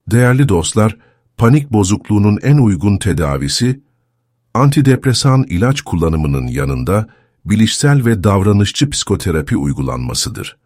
Değerli dostlar, panik bozukluğunun en uygun tedavisi, antidepresan ilaç kullanımının yanında bilişsel ve davranışçı psikoterapi uygulanmasıdır.